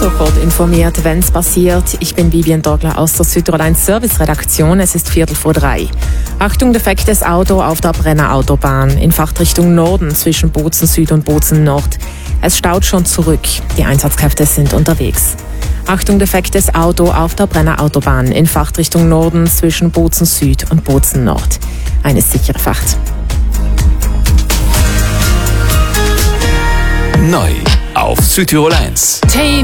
sofort informiert, wenn es passiert. Ich bin Vivian Dogler aus der Südtirol 1 Service-Redaktion. Es ist 2:15. Achtung, defektes Auto auf der Brenner Autobahn in Fahrtrichtung Norden zwischen Bozen Süd und Bozen Nord. Es staut schon zurück. Die Einsatzkräfte sind unterwegs. Achtung, defektes Auto auf der Brenner Autobahn in Fahrtrichtung Norden zwischen Bozen Süd und Bozen Nord. Eine sichere Fahrt. Neu auf Südtirol 1.